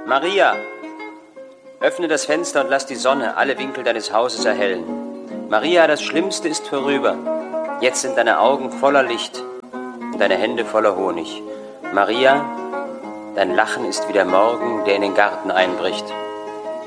Maria, öffne das Fenster und lass die Sonne alle Winkel deines Hauses erhellen. Maria, das Schlimmste ist vorüber. Jetzt sind deine Augen voller Licht und deine Hände voller Honig. Maria, dein Lachen ist wie der Morgen, der in den Garten einbricht.